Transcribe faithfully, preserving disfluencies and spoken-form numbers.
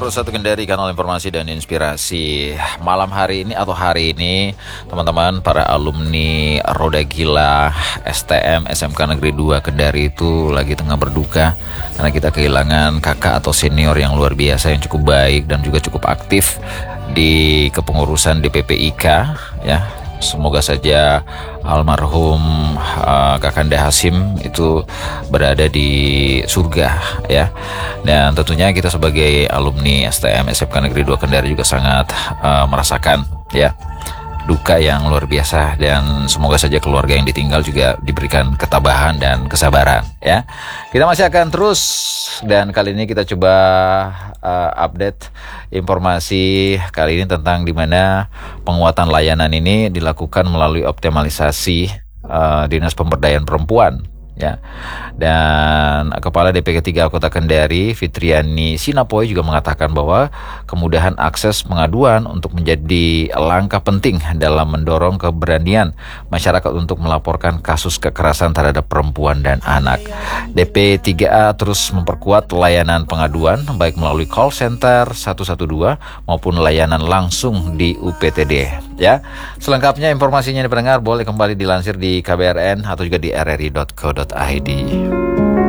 satu Kendari, kanal informasi dan inspirasi. Malam hari ini atau hari ini, teman-teman para alumni Roda Gila S T M S M K Negeri dua Kendari itu lagi tengah berduka karena kita kehilangan kakak atau senior yang luar biasa, yang cukup baik dan juga cukup aktif di kepengurusan D P P I K ya. Semoga saja almarhum uh, Kakanda Hasim itu berada di surga ya. Dan tentunya kita sebagai alumni S T M S M K Negeri dua Kendari juga sangat uh, merasakan ya duka yang luar biasa, dan semoga saja keluarga yang ditinggal juga diberikan ketabahan dan kesabaran ya. Kita masih akan terus, dan kali ini kita coba uh, update informasi kali ini tentang dimana penguatan layanan ini dilakukan melalui optimalisasi uh, Dinas Pemberdayaan Perempuan ya. Dan Kepala D P K tiga Kota Kendari Fitriani Sinapoy juga mengatakan bahwa kemudahan akses pengaduan untuk menjadi langkah penting dalam mendorong keberanian masyarakat untuk melaporkan kasus kekerasan terhadap perempuan dan anak. D P tiga A terus memperkuat layanan pengaduan baik melalui call center satu satu dua maupun layanan langsung di U P T D ya. Selengkapnya informasinya pendengar boleh kembali dilansir di K B R N atau juga di r r i dot co dot i d.